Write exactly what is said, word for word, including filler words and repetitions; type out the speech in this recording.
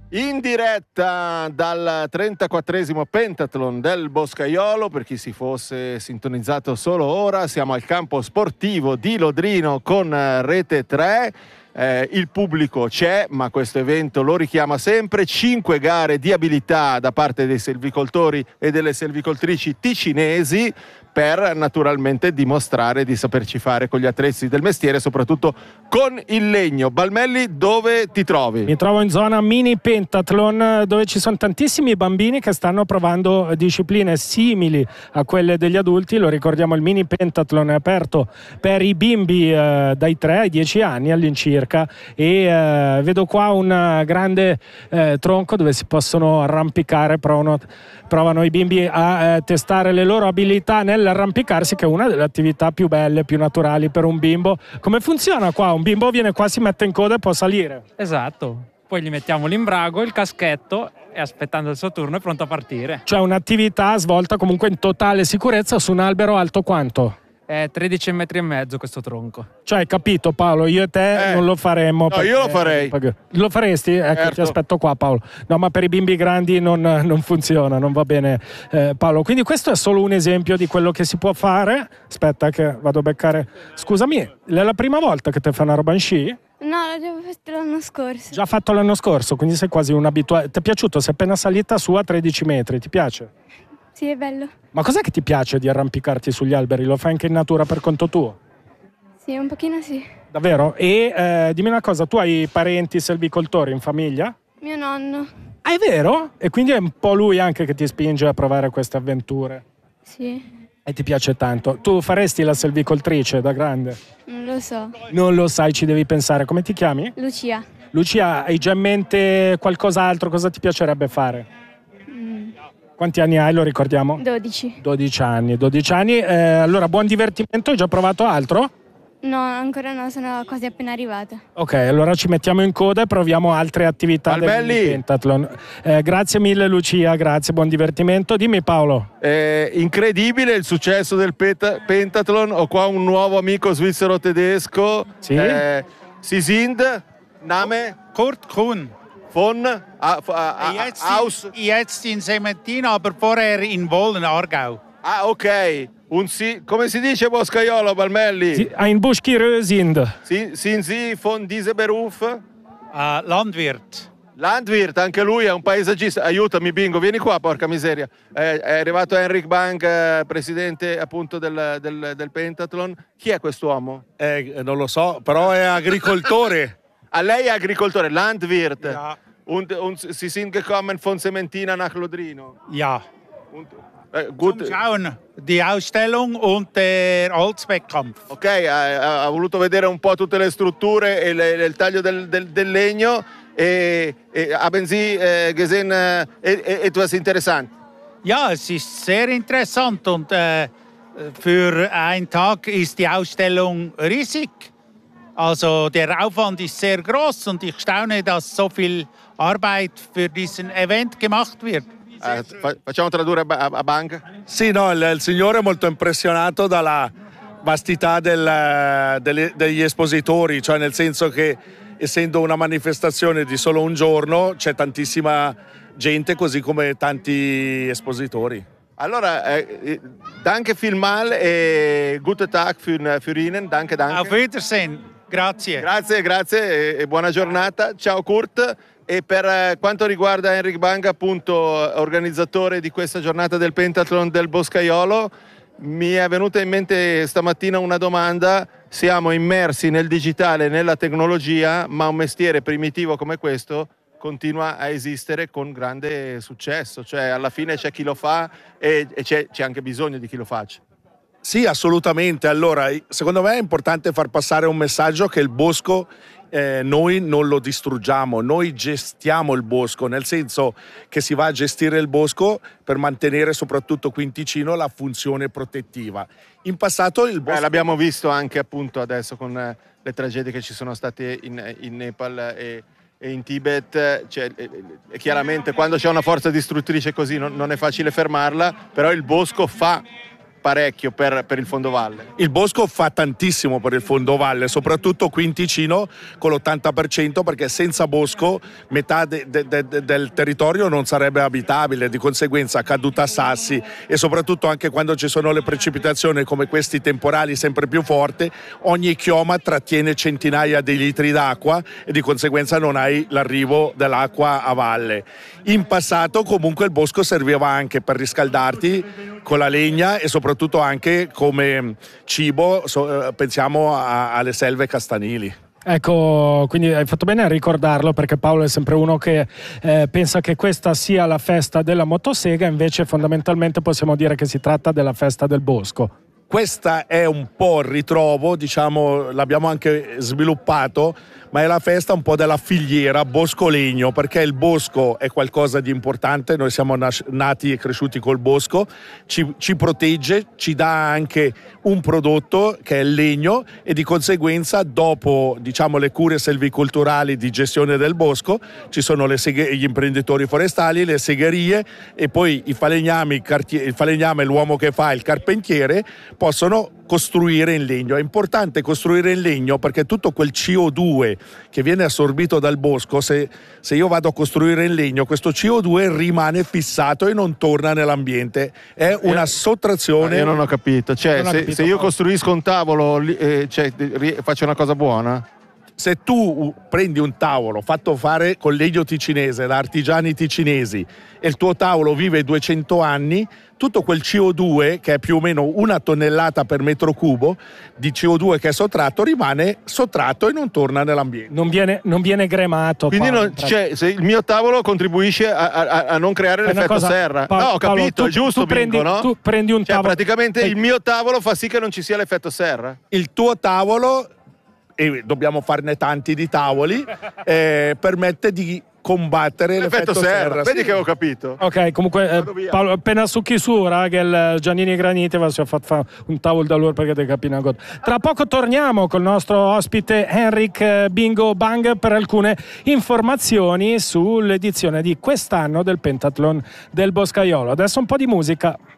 In diretta dal trentaquattresimo Pentathlon del Boscaiolo, per chi si fosse sintonizzato solo ora, siamo al campo sportivo di Lodrino con Rete tre. Eh, il pubblico c'è, ma questo evento lo richiama sempre. Cinque gare di abilità da parte dei selvicoltori e delle selvicoltrici ticinesi per naturalmente dimostrare di saperci fare con gli attrezzi del mestiere, soprattutto con il legno. Balmelli, dove ti trovi? Mi trovo in zona mini pentathlon, dove ci sono tantissimi bambini che stanno provando discipline simili a quelle degli adulti. Lo ricordiamo, il mini pentathlon è aperto per i bimbi eh, dai tre ai dieci anni all'incirca, e eh, vedo qua un grande eh, tronco dove si possono arrampicare. Provano, provano i bimbi a eh, testare le loro abilità nell'arrampicarsi, che è una delle attività più belle, più naturali per un bimbo. Come funziona qua? Un bimbo viene qua, si mette in coda e può salire. Esatto, poi gli mettiamo l'imbrago, il caschetto e aspettando il suo turno è pronto a partire. Cioè un'attività svolta comunque in totale sicurezza su un albero alto quanto? È tredici metri e mezzo questo tronco. Cioè, hai capito Paolo, io e te Eh. non lo faremmo. No, io lo farei. perché- Lo faresti? Ecco, Certo. ti aspetto qua Paolo. No, ma per i bimbi grandi non, non funziona, non va bene eh, Paolo. Quindi questo è solo un esempio di quello che si può fare. Aspetta che vado a beccare. Scusami, è la prima volta che te fai una roba in sci? No, l'avevo fatto l'anno scorso. Già fatto l'anno scorso, quindi sei quasi un abituato. Ti è piaciuto? Sei appena salita su a tredici metri, ti piace? Sì, è bello. Ma cos'è che ti piace di arrampicarti sugli alberi? Lo fai anche in natura per conto tuo? Sì, un pochino sì. Davvero? E eh, dimmi una cosa, tu hai parenti selvicoltori in famiglia? Mio nonno. Ah, è vero? E quindi è un po' lui anche che ti spinge a provare queste avventure? Sì, E ti piace tanto. Tu faresti la selvicoltrice da grande? non lo so. Non lo sai, ci devi pensare. Come ti chiami? Lucia. Lucia, hai già in mente qualcos'altro? Cosa ti piacerebbe fare? Mm, Quanti anni hai, lo ricordiamo? dodici. dodici anni. dodici anni. Eh, allora, buon divertimento. Hai già provato altro? No, ancora no, sono quasi appena arrivata. Ok, allora ci mettiamo in coda e proviamo altre attività del Albelli. pentathlon. Eh, grazie mille Lucia, grazie, buon divertimento. Dimmi Paolo. Eh, incredibile il successo del peta- Pentathlon. Ho qua un nuovo amico svizzero-tedesco. Sì? Eh, Sie sind, Name, Kurt Kuhn. von, a, a, a, Jetzt, aus. jetzt in Sementin, aber vorher in Wohlen, Aargau. Ah, ok. Un si, come si dice Boscaiolo, Balmelli? Sì, Ein Buschki sind. Si, sind Sie von diesem Beruf? Äh, Landwirt. Landwirt, anche lui è un paesaggista. Aiutami Bingo, vieni qua, porca miseria. Eh, è arrivato Henrik Bang, eh, presidente appunto del, del, del Pentathlon. Chi è quest'uomo? Eh, non lo so, però è agricoltore. A lei è agricoltore, Landwirt. Ja. Und, und Sie sind gekommen von Sementina nach Lodrino. Ja. Und, eh, gut. Zum Schauen, die Ausstellung und der Holzwettkampf. Ok, ha, ha voluto vedere un po' tutte le strutture e le- il taglio del, del- del legno e, e haben Sie eh, gesehen eh, e- e- etwas interessant? Ja, es ist sehr interessant und äh, für einen Tag ist die Ausstellung riesig. Also der Aufwand ist sehr groß und ich staune, dass so viel Arbeit für diesen Event gemacht wird. Eh, fa- facciamo tradurre a, Ba- a Bang? Sì, no, il, il signore è molto impressionato dalla vastità del- delle- degli espositori, cioè nel senso che essendo una manifestazione di solo un giorno c'è tantissima gente così come tanti espositori. Allora, eh, eh, danke vielmal e guten Tag für, für Ihnen, danke, danke. Auf Wiedersehen. Grazie. Grazie, grazie e, e buona giornata. Ciao Kurt. E per eh, quanto riguarda Henrik Bang, appunto organizzatore di questa giornata del Pentathlon del Boscaiolo, mi è venuta in mente stamattina una domanda. Siamo immersi nel digitale, nella tecnologia, ma un mestiere primitivo come questo continua a esistere con grande successo. Cioè alla fine c'è chi lo fa e, e c'è, c'è anche bisogno di chi lo faccia. Sì, assolutamente. Allora, secondo me è importante far passare un messaggio che il bosco eh, noi non lo distruggiamo, noi gestiamo il bosco, nel senso che si va a gestire il bosco per mantenere soprattutto qui in Ticino la funzione protettiva. In passato il bosco... Eh, l'abbiamo visto anche appunto adesso con eh, le tragedie che ci sono state in, in Nepal e, e in Tibet. Cioè, eh, eh, chiaramente quando c'è una forza distruttrice così non, non è facile fermarla, però il bosco fa parecchio per, per il fondovalle. Il bosco fa tantissimo per il fondovalle, soprattutto qui in Ticino con l'ottanta per cento, perché senza bosco metà de, de, de, del territorio non sarebbe abitabile, di conseguenza caduta a sassi, e soprattutto anche quando ci sono le precipitazioni come questi temporali sempre più forti, ogni chioma trattiene centinaia di litri d'acqua e di conseguenza non hai l'arrivo dell'acqua a valle. In passato comunque il bosco serviva anche per riscaldarti con la legna e soprattutto anche come cibo, so, pensiamo a, alle selve castanili. Ecco, quindi hai fatto bene a ricordarlo, perché Paolo è sempre uno che eh, pensa che questa sia la festa della motosega, invece fondamentalmente possiamo dire che si tratta della festa del bosco. Questa è un po' il ritrovo, diciamo, l'abbiamo anche sviluppato, ma è la festa un po' della filiera bosco-legno, perché il bosco è qualcosa di importante, noi siamo nas- nati e cresciuti col bosco, ci, ci protegge, ci dà anche un prodotto che è il legno, e di conseguenza dopo, diciamo, le cure selvicolturali di gestione del bosco ci sono le seghe- gli imprenditori forestali, le segherie, e poi i falegnami, cartie- il falegname, l'uomo che fa il carpentiere, possono costruire in legno. È importante costruire in legno perché tutto quel C O due che viene assorbito dal bosco, se, se io vado a costruire in legno, questo C O due rimane fissato e non torna nell'ambiente. È una Eh, sottrazione. Io non ho capito, cioè Non ho se, capito, se io Paolo. costruisco un tavolo, li- eh, cioè, ri- faccio una cosa buona? Se tu prendi un tavolo fatto fare con legno ticinese da artigiani ticinesi e il tuo tavolo vive duecento anni, tutto quel C O due, che è più o meno una tonnellata per metro cubo di C O due che è sottratto, rimane sottratto e non torna nell'ambiente. Non viene, non viene gremato. Quindi Paolo, non- cioè, se il mio tavolo contribuisce a, a- a non creare È una l'effetto cosa- serra. Paolo- no, ho Paolo, capito, tu- è giusto, tu prendi- Bingo, no? tu prendi un Cioè, tavolo- praticamente Eh. il mio tavolo fa sì che non ci sia l'effetto serra. Il tuo tavolo, e dobbiamo farne tanti di tavoli, eh, permette di combattere L'effetto l'effetto serra. serra. Vedi Sì. che ho capito. Ok, comunque eh, Vado via. Paolo, appena su chiusura che il Giannini Granite va si è fatto fa un tavolo da loro perché te capi una cosa. Tra poco torniamo col nostro ospite Henrik eh, Bingo Bang per alcune informazioni sull'edizione di quest'anno del Pentathlon del Boscaiolo. Adesso un po' di musica.